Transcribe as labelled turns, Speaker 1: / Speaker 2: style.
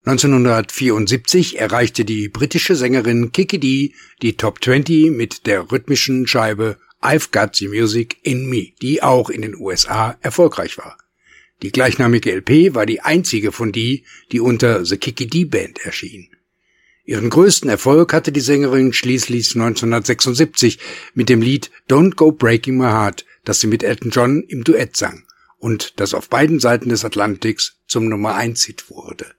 Speaker 1: 1974 erreichte die britische Sängerin Kiki Dee die Top 20 mit der rhythmischen Scheibe I've Got the Music in Me, die auch in den USA erfolgreich war. Die gleichnamige LP war die einzige von Dee, die unter The Kiki Dee Band erschien. Ihren größten Erfolg hatte die Sängerin schließlich 1976 mit dem Lied Don't Go Breaking My Heart, das sie mit Elton John im Duett sang und das auf beiden Seiten des Atlantiks zum Nummer 1 Hit wurde.